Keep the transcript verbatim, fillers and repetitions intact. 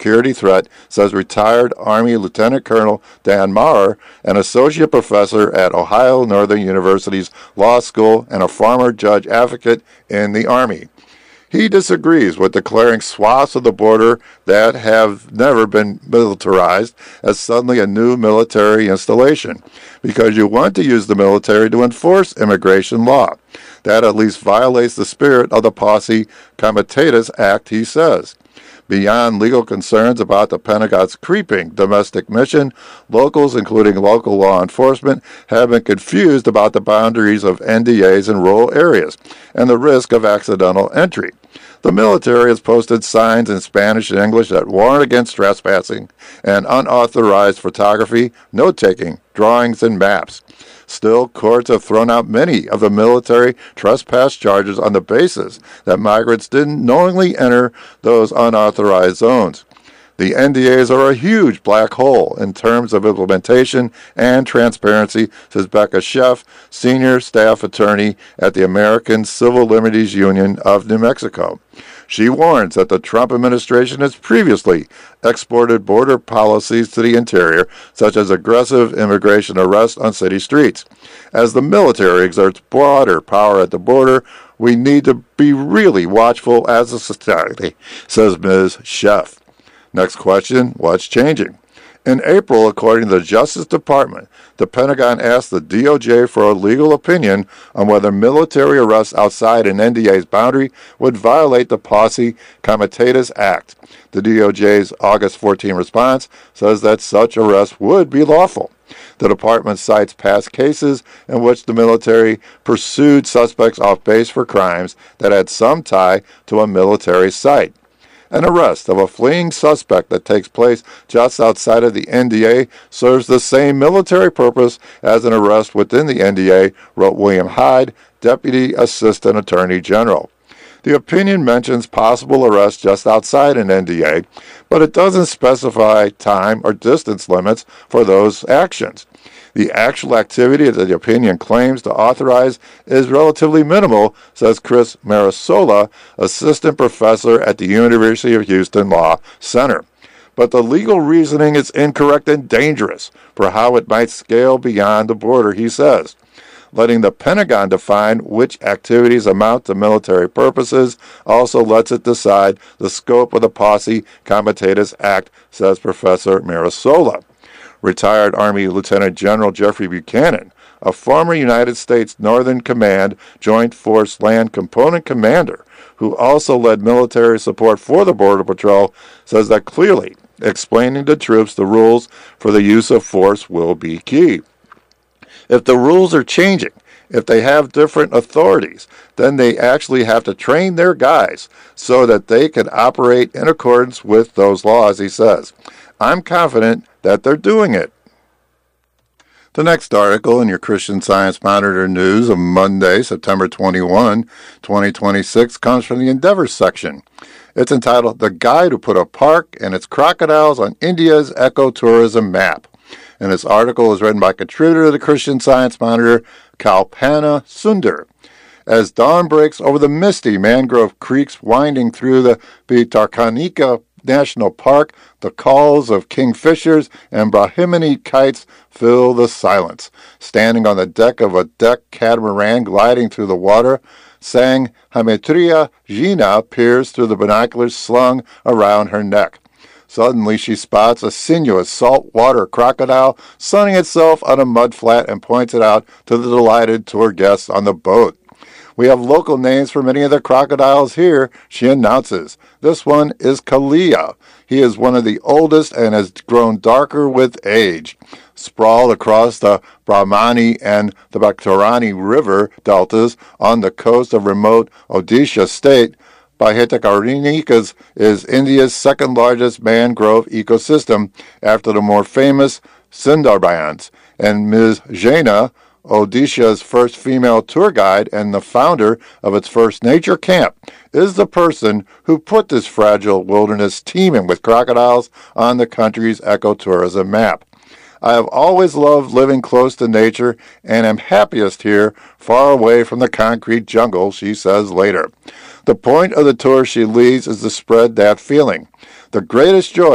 security threat, says retired Army Lieutenant Colonel Dan Maurer, an associate professor at Ohio Northern University's Law School and a former judge advocate in the Army. He disagrees with declaring swaths of the border that have never been militarized as suddenly a new military installation, because you want to use the military to enforce immigration law. That at least violates the spirit of the Posse Comitatus Act, he says. Beyond legal concerns about the Pentagon's creeping domestic mission, locals, including local law enforcement, have been confused about the boundaries of N D As in rural areas and the risk of accidental entry. The military has posted signs in Spanish and English that warn against trespassing and unauthorized photography, note-taking, drawings, and maps. Still, courts have thrown out many of the military trespass charges on the basis that migrants didn't knowingly enter those unauthorized zones. The N D As are a huge black hole in terms of implementation and transparency, says Becca Sheff, senior staff attorney at the American Civil Liberties Union of New Mexico. She warns that the Trump administration has previously exported border policies to the interior, such as aggressive immigration arrests on city streets. As the military exerts broader power at the border, we need to be really watchful as a society, says Miz Sheff. Next question, what's changing? In April, according to the Justice Department, the Pentagon asked the D O J for a legal opinion on whether military arrests outside an N D A's boundary would violate the Posse Comitatus Act. The D O J's August fourteenth response says that such arrests would be lawful. The department cites past cases in which the military pursued suspects off base for crimes that had some tie to a military site. An arrest of a fleeing suspect that takes place just outside of the N D A serves the same military purpose as an arrest within the N D A, wrote William Hyde, Deputy Assistant Attorney General. The opinion mentions possible arrests just outside an N D A, but it doesn't specify time or distance limits for those actions. The actual activity that the opinion claims to authorize is relatively minimal, says Chris Marasola, assistant professor at the University of Houston Law Center. But the legal reasoning is incorrect and dangerous for how it might scale beyond the border, he says. Letting the Pentagon define which activities amount to military purposes also lets it decide the scope of the Posse Comitatus Act, says Professor Marasola. Retired Army Lieutenant General Jeffrey Buchanan, a former United States Northern Command Joint Force Land Component Commander, who also led military support for the Border Patrol, says that clearly explaining to troops the rules for the use of force will be key. If the rules are changing, if they have different authorities, then they actually have to train their guys so that they can operate in accordance with those laws, he says. I'm confident that they're doing it. The next article in your Christian Science Monitor news of Monday, September twenty-first, twenty twenty-six, comes from the Endeavor section. It's entitled, The Guide Who Put a Park and Its Crocodiles on India's Ecotourism Map. And this article is written by contributor to the Christian Science Monitor, Kalpana Sundar. As dawn breaks over the misty mangrove creeks winding through the Bhitarkanika National Park, the calls of kingfishers and Brahmini kites fill the silence. Standing on the deck of a deck catamaran gliding through the water, sang Hamitria Gina peers through the binoculars slung around her neck. Suddenly she spots a sinuous saltwater crocodile sunning itself on a mudflat and points it out to the delighted tour guests on the boat. We have local names for many of the crocodiles here, she announces. This one is Kalia. He is one of the oldest and has grown darker with age. Sprawled across the Brahmani and the Bhaktarani river deltas on the coast of remote Odisha state, Bhitarkanika is India's second largest mangrove ecosystem after the more famous Sundarbans, and Miz Jaina, Odisha's first female tour guide and the founder of its first nature camp, is the person who put this fragile wilderness teeming with crocodiles on the country's ecotourism map. I have always loved living close to nature and am happiest here, far away from the concrete jungle, she says later. The point of the tour she leads is to spread that feeling. The greatest joy